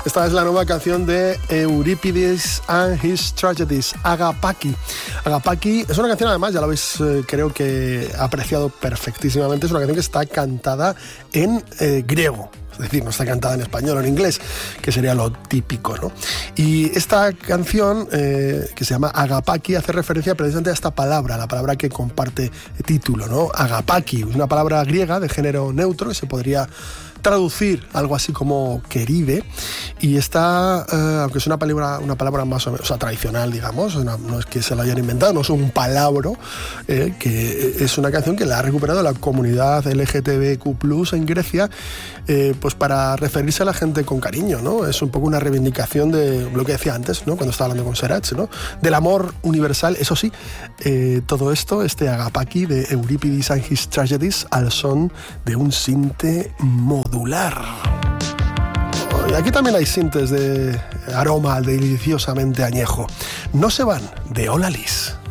Esta es la nueva canción de Euripides and His Tragedies, Agapaki. Agapaki es una canción, además, ya lo habéis creo que apreciado perfectísimamente, es una canción que está cantada en griego. Es decir, no está cantada en español o en inglés, que sería lo típico, ¿no? Y esta canción, que se llama Agapaki, hace referencia precisamente a esta palabra, la palabra que comparte el título, ¿no? Agapaki, una palabra griega de género neutro que se podría traducir algo así como queride, y está, aunque es una palabra más o menos, o sea, tradicional, digamos, no es que se la hayan inventado, no es un palabra, que es una canción que la ha recuperado la comunidad LGTBQ+ en Grecia, pues para referirse a la gente con cariño, ¿no? Es un poco una reivindicación de lo que decía antes, ¿no? Cuando estaba hablando con Serach, ¿no? Del amor universal. Eso sí, todo esto, este Agapaki de Euripides and His Tragedies, al son de un sinte modular. Y aquí también hay sintes de aroma deliciosamente añejo. No se van, de Hola Lis.